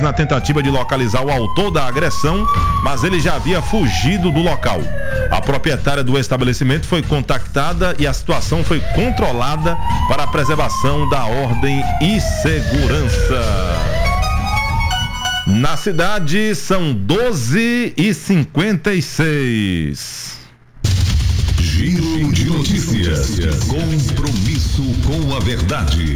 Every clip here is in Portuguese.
na tentativa de localizar o autor da agressão, mas ele já havia fugido do local. A proprietária do estabelecimento foi contactada e a situação foi controlada para a preservação da ordem e segurança. Na cidade são 12h56. Giro de notícias. Compromisso com a verdade.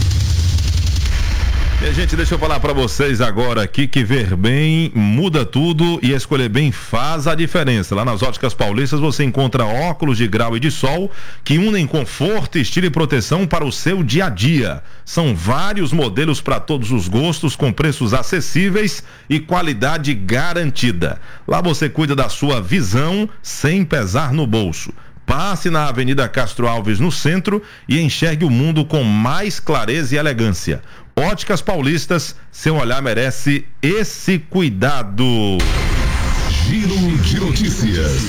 E, gente, deixa eu falar para vocês agora aqui que ver bem muda tudo e escolher bem faz a diferença. Lá nas Óticas Paulistas você encontra óculos de grau e de sol que unem conforto, estilo e proteção para o seu dia a dia. São vários modelos para todos os gostos, com preços acessíveis e qualidade garantida. Lá você cuida da sua visão sem pesar no bolso. Passe na Avenida Castro Alves, no centro, e enxergue o mundo com mais clareza e elegância. Óticas Paulistas, seu olhar merece esse cuidado. Giro de notícias.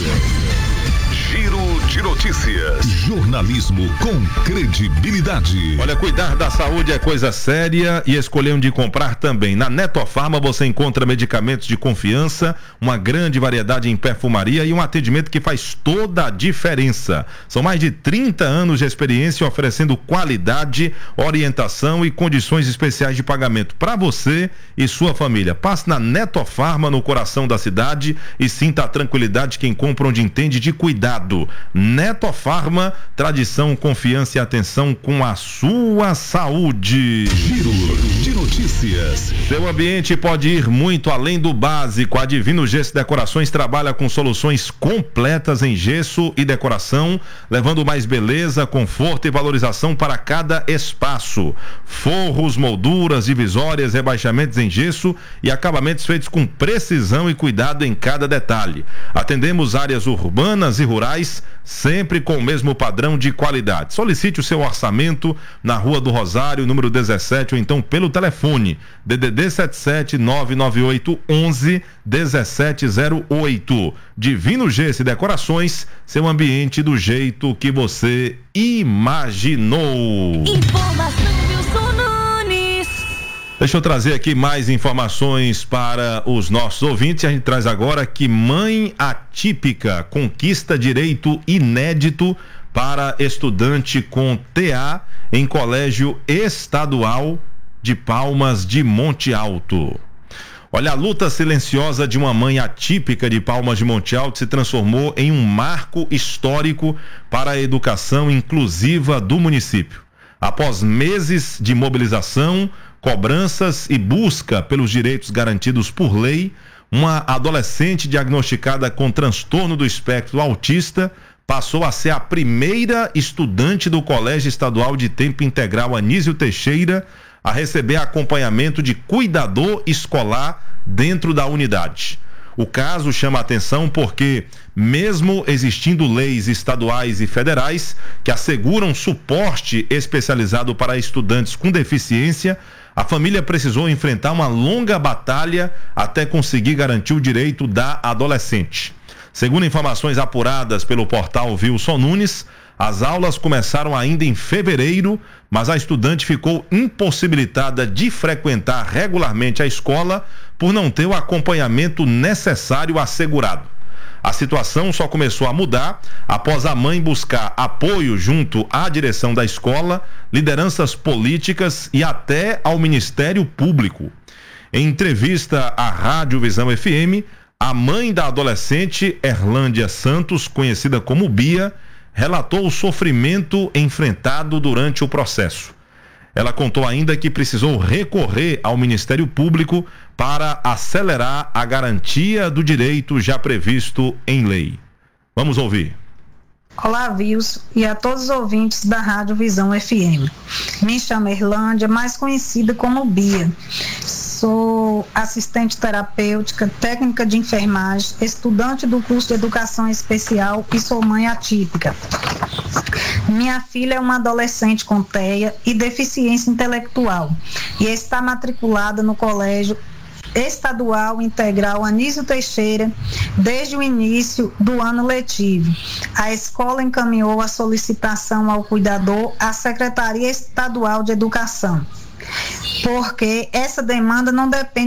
Giro de notícias. Jornalismo com credibilidade. Olha, cuidar da saúde é coisa séria e escolher onde comprar também. Na Netofarma você encontra medicamentos de confiança, uma grande variedade em perfumaria e um atendimento que faz toda a diferença. São mais de 30 anos de experiência oferecendo qualidade, orientação e condições especiais de pagamento para você e sua família. Passe na Netofarma, no coração da cidade, e sinta a tranquilidade quem compra onde entende de cuidado. Netofarma, tradição, confiança e atenção com a sua saúde. Giro de notícias. Seu ambiente pode ir muito além do básico. A Divino Gesso Decorações trabalha com soluções completas em gesso e decoração, levando mais beleza, conforto e valorização para cada espaço. Forros, molduras, divisórias, rebaixamentos em gesso e acabamentos feitos com precisão e cuidado em cada detalhe. Atendemos áreas urbanas e rurais, sempre com o mesmo padrão de qualidade. Solicite o seu orçamento na Rua do Rosário, número 17, ou então pelo telefone DDD 77 998 11 1708. Divino Gesso e Decorações, seu ambiente do jeito que você imaginou. Informação Wilson Nunes. Deixa eu trazer aqui mais informações para os nossos ouvintes. A gente traz agora que mãe atípica conquista direito inédito para estudante com TA em colégio estadual de Palmas de Monte Alto. Olha, a luta silenciosa de uma mãe atípica de Palmas de Monte Alto se transformou em um marco histórico para a educação inclusiva do município. Após meses de mobilização, cobranças e busca pelos direitos garantidos por lei, uma adolescente diagnosticada com transtorno do espectro autista passou a ser a primeira estudante do Colégio Estadual de Tempo Integral Anísio Teixeira a receber acompanhamento de cuidador escolar dentro da unidade. O caso chama a atenção porque, mesmo existindo leis estaduais e federais que asseguram suporte especializado para estudantes com deficiência, a família precisou enfrentar uma longa batalha até conseguir garantir o direito da adolescente. Segundo informações apuradas pelo portal Wilson Nunes, as aulas começaram ainda em fevereiro, mas a estudante ficou impossibilitada de frequentar regularmente a escola por não ter o acompanhamento necessário assegurado. A situação só começou a mudar após a mãe buscar apoio junto à direção da escola, lideranças políticas e até ao Ministério Público. Em entrevista à Rádio Visão FM, a mãe da adolescente, Erlândia Santos, conhecida como Bia, relatou o sofrimento enfrentado durante o processo. Ela contou ainda que precisou recorrer ao Ministério Público para acelerar a garantia do direito já previsto em lei. Vamos ouvir. Olá, Wilson, e a todos os ouvintes da Rádio Visão FM. Me chamo Erlândia, mais conhecida como Bia. Sou assistente terapêutica, técnica de enfermagem, estudante do curso de Educação Especial e sou mãe atípica. Minha filha é uma adolescente com TEA e deficiência intelectual e está matriculada no Colégio Estadual Integral Anísio Teixeira desde o início do ano letivo. A escola encaminhou a solicitação ao cuidador à Secretaria Estadual de Educação, porque essa demanda não depende